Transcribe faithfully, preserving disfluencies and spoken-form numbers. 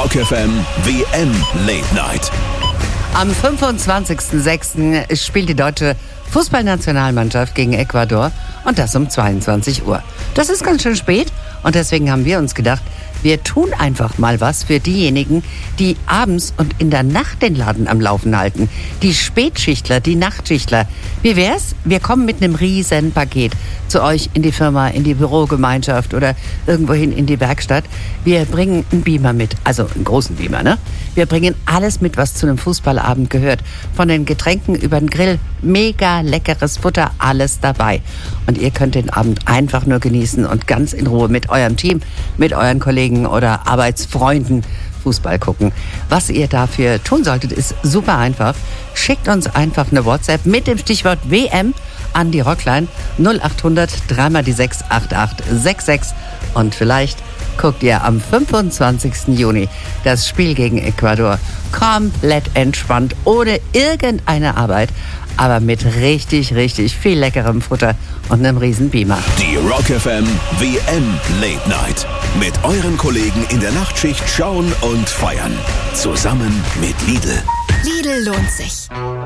Rock F M W M Late Night. Am fünfundzwanzigsten sechsten spielt die deutsche Fußballnationalmannschaft gegen Ecuador und das um zweiundzwanzig Uhr. Das ist ganz schön spät und deswegen haben wir uns gedacht, wir tun einfach mal was für diejenigen, die abends und in der Nacht den Laden am Laufen halten. Die Spätschichtler, die Nachtschichtler. Wie wär's? Wir kommen mit einem riesen Paket zu euch in die Firma, in die Bürogemeinschaft oder irgendwohin in die Werkstatt. Wir bringen einen Beamer mit, also einen großen Beamer, ne? Wir bringen alles mit, was zu einem Fußballabend gehört. Von den Getränken über den Grill, mega leckeres Futter, alles dabei. Und ihr könnt den Abend einfach nur genießen und ganz in Ruhe mit eurem Team, mit euren Kollegen oder Arbeitsfreunden Fußball gucken. Was ihr dafür tun solltet, ist super einfach. Schickt uns einfach eine WhatsApp mit dem Stichwort W M an die Rockline null acht hundert drei mal die sechs acht acht sechs sechs und vielleicht guckt ihr am fünfundzwanzigsten Juni das Spiel gegen Ecuador komplett entspannt, ohne irgendeine Arbeit, aber mit richtig, richtig viel leckerem Futter und einem riesen Beamer. Die Rock F M W M Late Night. Mit euren Kollegen in der Nachtschicht schauen und feiern. Zusammen mit Lidl. Lidl lohnt sich.